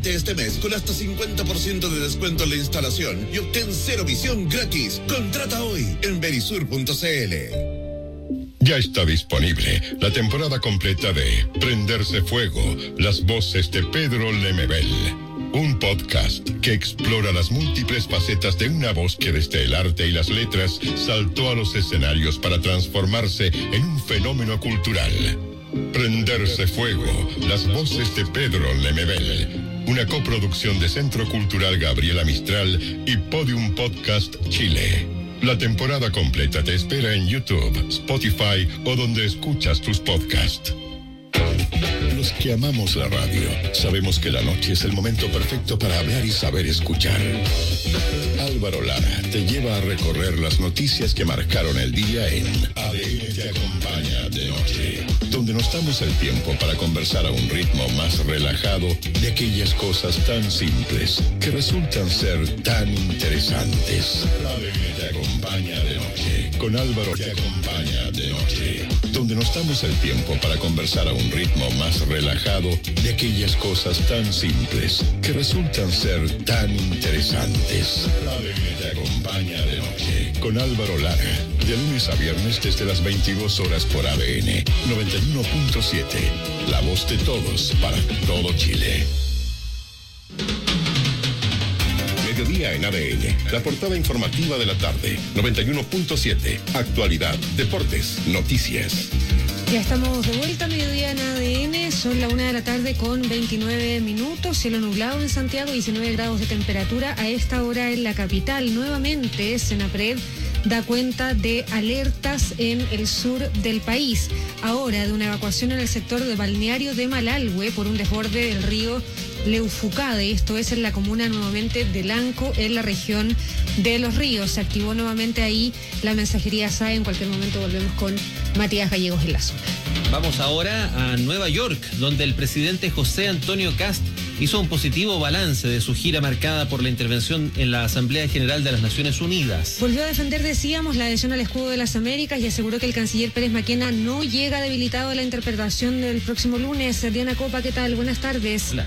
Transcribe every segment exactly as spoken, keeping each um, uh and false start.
Este mes con hasta cincuenta por ciento de descuento en la instalación y obtén cero visión gratis. Contrata hoy en verisur punto c l. Ya está disponible la temporada completa de Prenderse Fuego, las voces de Pedro Lemebel. Un podcast que explora las múltiples facetas de una voz que desde el arte y las letras saltó a los escenarios para transformarse en un fenómeno cultural. Prenderse Fuego, las voces de Pedro Lemebel. Una coproducción de Centro Cultural Gabriela Mistral y Podium Podcast Chile. La temporada completa te espera en YouTube, Spotify o donde escuchas tus podcasts. Los que amamos la radio, sabemos que la noche es el momento perfecto para hablar y saber escuchar. Álvaro Lara te lleva a recorrer las noticias que marcaron el día en A D N Te Acompaña de Noche, donde nos damos el tiempo para conversar a un ritmo más relajado de aquellas cosas tan simples que resultan ser tan interesantes. A D N Te Acompaña de Noche, con Álvaro Te Acompaña de Noche, donde nos damos el tiempo para conversar a un ritmo más relajado de aquellas cosas tan simples que resultan ser tan interesantes. A D N Te Acompaña de Noche, con Álvaro Lara, de lunes a viernes desde las veintidós horas por A D N noventa y uno punto siete, la voz de todos para todo Chile. Mediodía en A D N, la portada informativa de la tarde, noventa y uno punto siete, actualidad, deportes, noticias. Ya estamos de vuelta a mediodía en A D N, son la una de la tarde con veintinueve minutos, cielo nublado en Santiago, diecinueve grados de temperatura a esta hora en la capital. Nuevamente, Senapred da cuenta de alertas en el sur del país, ahora de una evacuación en el sector de balneario de Malalhue por un desborde del río Leufucade, esto es en la comuna nuevamente de Lanco, en la región de Los Ríos. Se activó nuevamente ahí la mensajería S A E. En cualquier momento volvemos con Matías Gallegos en la zona. Vamos ahora a Nueva York, donde el presidente José Antonio Kast hizo un positivo balance de su gira marcada por la intervención en la Asamblea General de las Naciones Unidas. Volvió a defender, decíamos, la adhesión al escudo de las Américas y aseguró que el canciller Pérez Maquena no llega debilitado a la interpretación del próximo lunes. Diana Copa, ¿qué tal? Buenas tardes. Hola.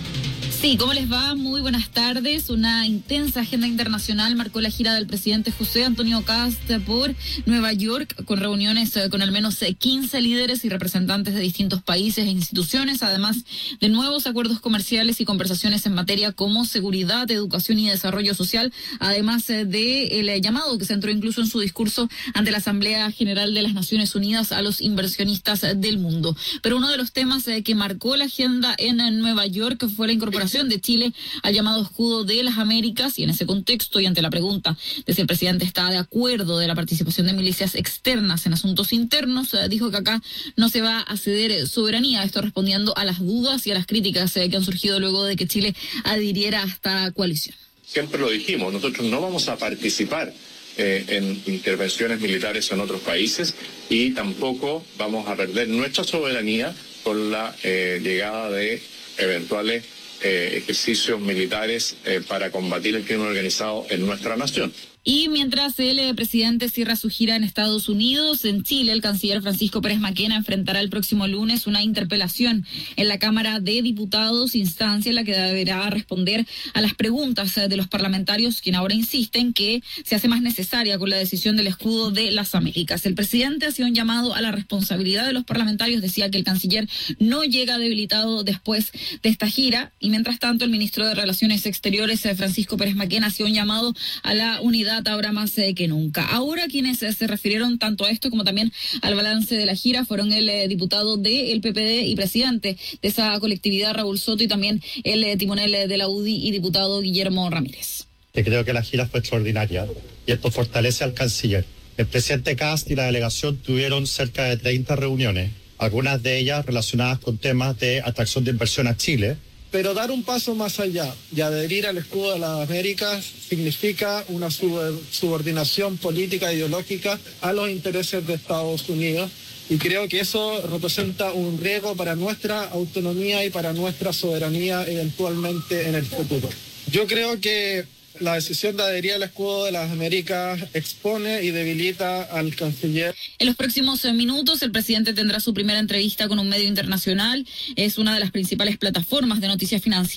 Sí, ¿cómo les va? Muy buenas tardes. Una intensa agenda internacional marcó la gira del presidente José Antonio Kast por Nueva York, con reuniones con al menos quince líderes y representantes de distintos países e instituciones, además de nuevos acuerdos comerciales y conversaciones en materia como seguridad, educación y desarrollo social, además del llamado que se entró incluso en su discurso ante la Asamblea General de las Naciones Unidas a los inversionistas del mundo. Pero uno de los temas que marcó la agenda en Nueva York fue la incorporación de Chile al llamado escudo de las Américas, y en ese contexto y ante la pregunta de si el presidente está de acuerdo de la participación de milicias externas en asuntos internos, dijo que acá no se va a ceder soberanía, esto respondiendo a las dudas y a las críticas que han surgido luego de que Chile adhiriera a esta coalición. Siempre lo dijimos, nosotros no vamos a participar eh, en intervenciones militares en otros países y tampoco vamos a perder nuestra soberanía con la eh, llegada de eventuales Eh, ejercicios militares eh, para combatir el crimen organizado en nuestra nación. Y mientras el eh, presidente cierra su gira en Estados Unidos, en Chile, el canciller Francisco Pérez Maquena enfrentará el próximo lunes una interpelación en la Cámara de Diputados, instancia en la que deberá responder a las preguntas eh, de los parlamentarios, quien ahora insisten que se hace más necesaria con la decisión del escudo de las Américas. El presidente hacía un llamado a la responsabilidad de los parlamentarios, decía que el canciller no llega debilitado después de esta gira, y mientras tanto el ministro de Relaciones Exteriores, eh, Francisco Pérez Maquena, hacía un llamado a la unidad ahora más eh, que nunca. Ahora quienes eh, se refirieron tanto a esto como también al balance de la gira fueron el eh, diputado del P P D y presidente de esa colectividad, Raúl Soto, y también el eh, timonel eh, de la U D I y diputado Guillermo Ramírez. Creo que la gira fue extraordinaria y esto fortalece al canciller. El presidente Kast y la delegación tuvieron cerca de treinta reuniones, algunas de ellas relacionadas con temas de atracción de inversión a Chile. Pero dar un paso más allá y adherir al escudo de las Américas significa una subordinación política e ideológica a los intereses de Estados Unidos, y creo que eso representa un riesgo para nuestra autonomía y para nuestra soberanía eventualmente en el futuro. Yo creo que la decisión de adherir al escudo de las Américas expone y debilita al canciller. En los próximos minutos el presidente tendrá su primera entrevista con un medio internacional. Es una de las principales plataformas de noticias financieras